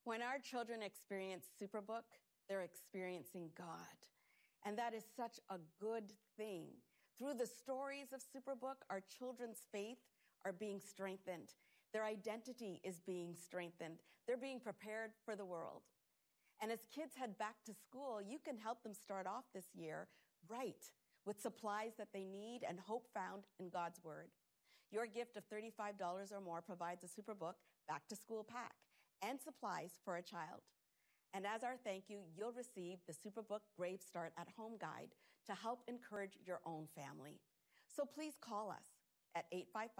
When our children experience Superbook, they're experiencing God. And that is such a good thing. Through the stories of Superbook, our children's faith are being strengthened. Their identity is being strengthened. They're being prepared for the world. And as kids head back to school, you can help them start off this year right, with supplies that they need and hope found in God's Word. Your gift of $35 or more provides a Superbook back-to-school pack and supplies for a child. And as our thank you, you'll receive the Superbook Brave Start at Home Guide to help encourage your own family. So please call us at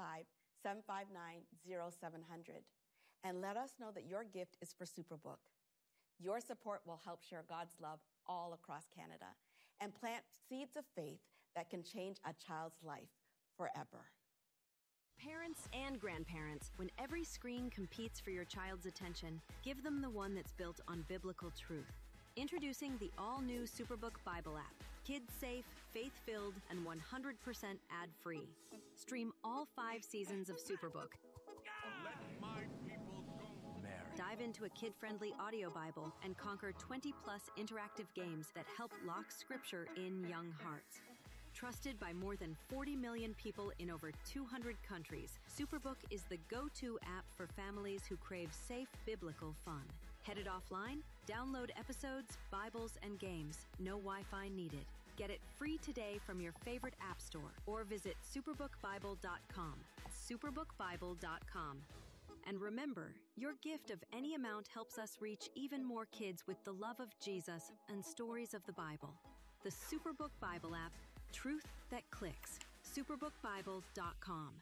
855-759-0700 and let us know that your gift is for Superbook. Your support will help share God's love all across Canada and plant seeds of faith that can change a child's life forever. Parents and grandparents, when every screen competes for your child's attention, give them the one that's built on biblical truth. Introducing the all-new Superbook Bible app. Kids-safe, faith-filled, and 100% ad-free. Stream all 5 seasons of Superbook. Let my people go. Mary. Dive into a kid-friendly audio Bible and conquer 20-plus interactive games that help lock Scripture in young hearts. Trusted by more than 40 million people in over 200 countries, Superbook is the go-to app for families who crave safe biblical fun. Headed offline? Download episodes, Bibles, and games. No Wi-Fi needed. Get it free today from your favorite app store or visit superbookbible.com. superbookbible.com. And remember, your gift of any amount helps us reach even more kids with the love of Jesus and stories of the Bible. The Superbook Bible app, truth that clicks. superbookbible.com.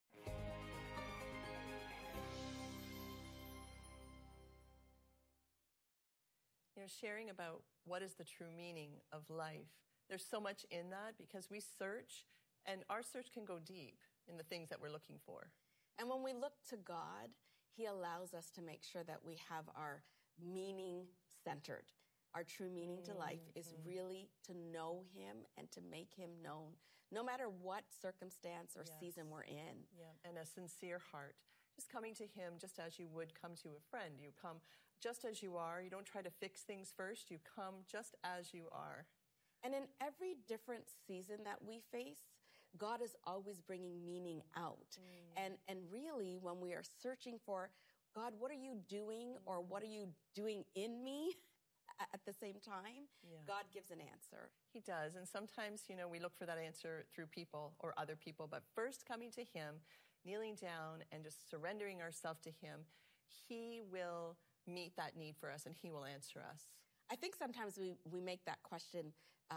Sharing about what is the true meaning of life. There's so much in that because we search, and our search can go deep in the things that we're looking for. And when we look to God, He allows us to make sure that we have our meaning centered. Our true meaning to life is really to know Him and to make Him known, no matter what circumstance or season we're in. Yeah, and a sincere heart. Just coming to Him just as you would come to a friend. You come just as you are. You don't try to fix things first. You come just as you are. And in every different season that we face, God is always bringing meaning out. And really, when we are searching for, God, what are you doing, or what are you doing in me? At the same time, God gives an answer. He does. And sometimes, we look for that answer through people or other people. But first coming to Him, kneeling down and just surrendering ourselves to Him, He will meet that need for us and He will answer us. I think sometimes we make that question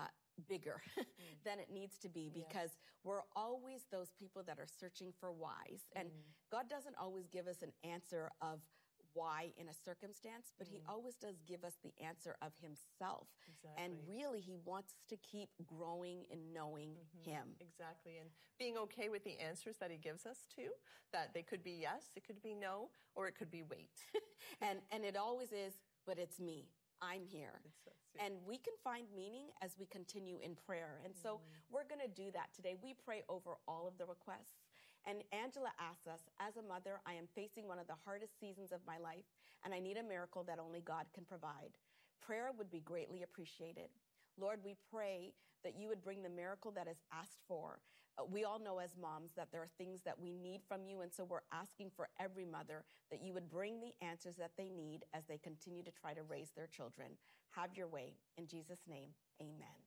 bigger than it needs to be, because we're always those people that are searching for whys. And God doesn't always give us an answer of why in a circumstance, but He always does give us the answer of Himself. Exactly. And really, He wants to keep growing in knowing Him. Exactly. And being okay with the answers that He gives us too, that they could be yes, it could be no, or it could be wait. and it always is, but it's me. I'm here. So and we can find meaning as we continue in prayer. And so we're going to do that today. We pray over all of the requests. And Angela asks us, as a mother, I am facing one of the hardest seasons of my life, and I need a miracle that only God can provide. Prayer would be greatly appreciated. Lord, we pray that you would bring the miracle that is asked for. We all know as moms that there are things that we need from you, and so we're asking for every mother that you would bring the answers that they need as they continue to try to raise their children. Have your way. In Jesus' name, amen.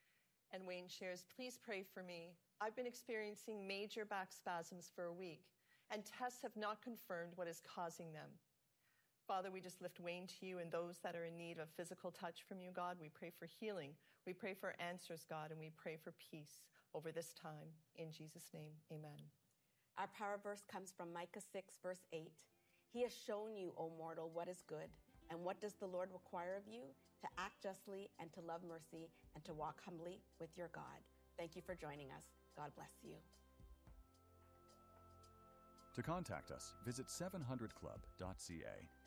And Wayne shares, please pray for me. I've been experiencing major back spasms for a week, and tests have not confirmed what is causing them. Father, we just lift Wayne to you and those that are in need of physical touch from you, God. We pray for healing. We pray for answers, God, and we pray for peace over this time. In Jesus' name, amen. Our power verse comes from Micah 6, verse 8. He has shown you, O mortal, what is good. And what does the Lord require of you? To act justly and to love mercy and to walk humbly with your God. Thank you for joining us. God bless you. To contact us, visit 700club.ca.